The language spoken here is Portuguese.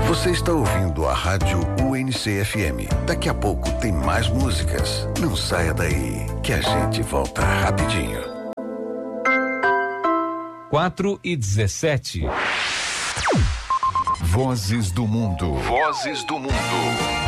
Você está ouvindo a Rádio UNC-FM. Daqui a pouco tem mais músicas. Não saia daí, que a gente volta rapidinho. 4:17. Vozes do mundo. Vozes do mundo.